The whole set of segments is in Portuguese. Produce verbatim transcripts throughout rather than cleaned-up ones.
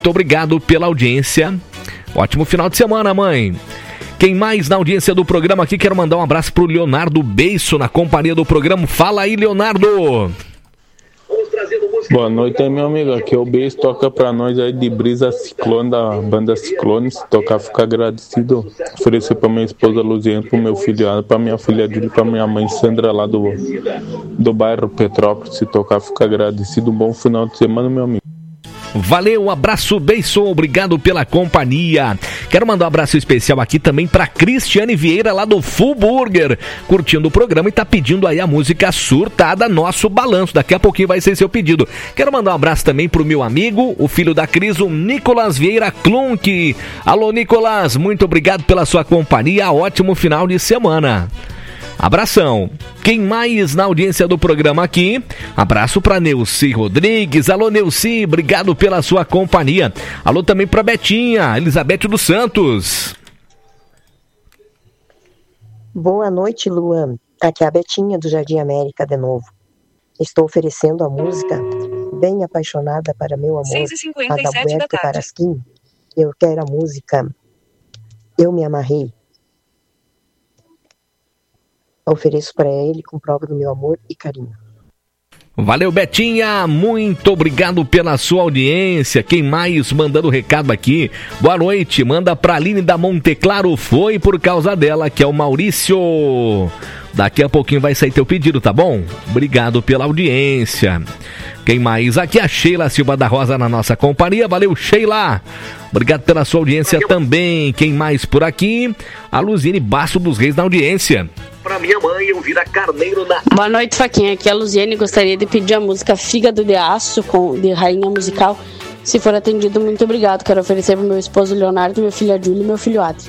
muito obrigado pela audiência. Ótimo final de semana, mãe. Quem mais na audiência do programa aqui? Quero mandar um abraço pro Leonardo Beiço, na companhia do programa. Fala aí, Leonardo. Boa noite aí, meu amigo. Aqui é o Beiço, toca pra nós aí de Brisa Ciclone, da banda Ciclone. Se tocar, ficar agradecido. Oferecer pra minha esposa Luziane, pro meu filho, pra minha filha Júlia, pra minha mãe Sandra, lá do, do bairro Petrópolis. Se tocar, ficar agradecido. Um bom final de semana, meu amigo. Valeu, um abraço, beijo, obrigado pela companhia. Quero mandar um abraço especial aqui também pra Cristiane Vieira, lá do Full Burger, curtindo o programa e tá pedindo aí a música Surtada, Nosso Balanço. Daqui a pouquinho vai ser seu pedido. Quero mandar um abraço também pro meu amigo, o filho da Cris, o Nicolas Vieira Klunk. Alô, Nicolas, muito obrigado pela sua companhia. Ótimo final de semana. Abração. Quem mais na audiência do programa aqui? Abraço para Neuci Rodrigues. Alô, Neuci, obrigado pela sua companhia. Alô também para Betinha, Elizabeth dos Santos. Boa noite, Luan. Aqui é a Betinha do Jardim América de novo. Estou oferecendo a música Bem Apaixonada para Meu Amor, seis e cinquenta e sete Adalberto Parasquim. Eu quero a música Eu Me Amarrei. Ofereço para ele com prova do meu amor e carinho. Valeu, Betinha, muito obrigado pela sua audiência. Quem mais mandando recado aqui? Boa noite, manda pra Aline da Monteclaro, foi por causa dela, que é o Maurício. Daqui a pouquinho vai sair teu pedido, tá bom? Obrigado pela audiência. Quem mais? Aqui é a Sheila Silva da Rosa na nossa companhia. Valeu, Sheila. Obrigado pela sua audiência também. Quem mais por aqui? A Luziane Basso dos Reis na audiência. Pra minha mãe, eu vira carneiro na... Boa noite, Faquinha. Aqui é a Luziane. Gostaria de pedir a música Fígado de Aço, com, de Rainha Musical. Se for atendido, muito obrigado. Quero oferecer pro meu esposo Leonardo, minha filha Júlia e meu filho Adri.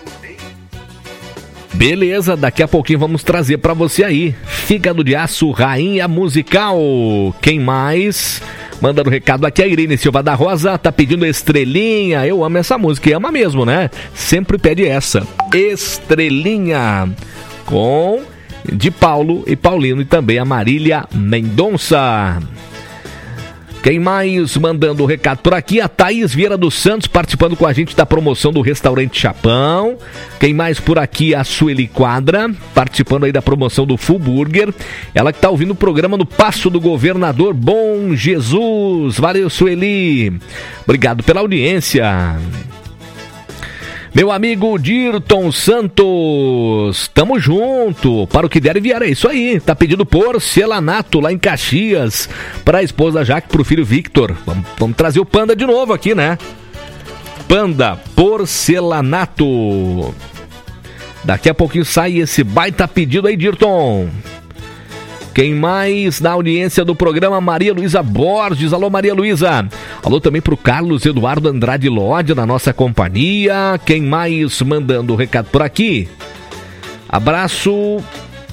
Beleza, daqui a pouquinho vamos trazer pra você aí. Fígado de Aço, Rainha Musical. Quem mais? Mandando recado aqui, a Irene Silva da Rosa tá pedindo Estrelinha. Eu amo essa música, e ama mesmo, né? Sempre pede essa. Estrelinha. Com de Paulo e Paulino e também a Marília Mendonça. Quem mais mandando o recado por aqui? A Thaís Vieira dos Santos participando com a gente da promoção do Restaurante Chapão. Quem mais por aqui? A Sueli Quadra participando aí da promoção do Full Burger. Ela que tá ouvindo o programa no Passo do Governador Bom Jesus. Valeu, Sueli. Obrigado pela audiência. Meu amigo Dirton Santos, tamo junto, para o que der e vier, é isso aí, tá pedindo porcelanato lá em Caxias, para a esposa Jaque, pro filho Victor. Vamos, vamos trazer o Panda de novo aqui, né? Panda, porcelanato. Daqui a pouquinho sai esse baita pedido aí, Dirton. Quem mais na audiência do programa? Maria Luísa Borges. Alô, Maria Luísa. Alô também pro Carlos Eduardo Andrade Lodi, na nossa companhia. Quem mais mandando o recado por aqui? Abraço.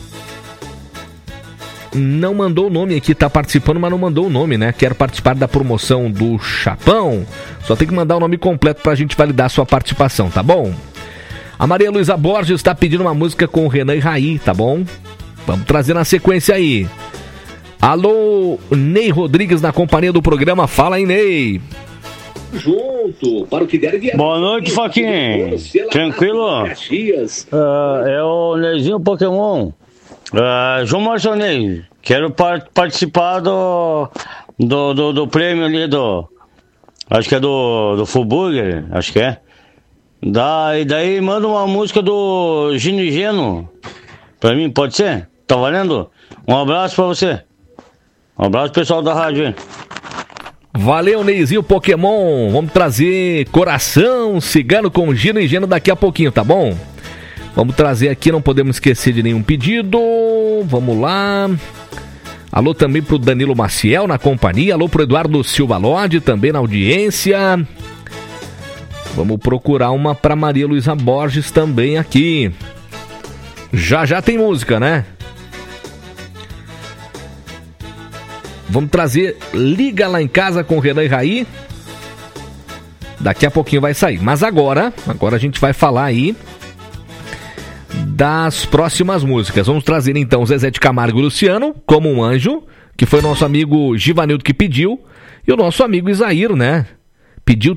Não mandou o nome aqui, tá participando, mas não mandou o nome, né? Quer participar da promoção do Chapão? Só tem que mandar o nome completo pra gente validar a sua participação, tá bom? A Maria Luísa Borges tá pedindo uma música com o Renan e Raí, tá bom? Vamos trazer na sequência aí. Alô, Ney Rodrigues na companhia do programa. Fala aí, Ney. Junto, para o que der e vier. Boa noite, Faquinha. Tranquilo? Uh, é o Neizinho Pokémon. Uh, João Marcionei. Quero par- participar do, do, do, do prêmio ali do... Acho que é do, do Full Burger, acho que é. Da, e daí manda uma música do Gino e Geno. Pra mim, pode ser? Tá valendo? Um abraço pra você. Um abraço, pessoal da rádio, hein? Valeu, Neizinho Pokémon. Vamos trazer Coração Cigano com Gino e Geno daqui a pouquinho, tá bom? Vamos trazer aqui, não podemos esquecer de nenhum pedido. Vamos lá. Alô também pro Danilo Maciel na companhia. Alô pro Eduardo Silva Lodi também na audiência. Vamos procurar uma pra Maria Luísa Borges também aqui. Já já tem música, né? Vamos trazer Liga Lá em Casa com Renan e Raí. Daqui a pouquinho vai sair. Mas agora, agora a gente vai falar aí das próximas músicas. Vamos trazer então Zezé de Camargo e Luciano, Como um Anjo, que foi nosso amigo Givanildo que pediu, e o nosso amigo Isair, né? Pediu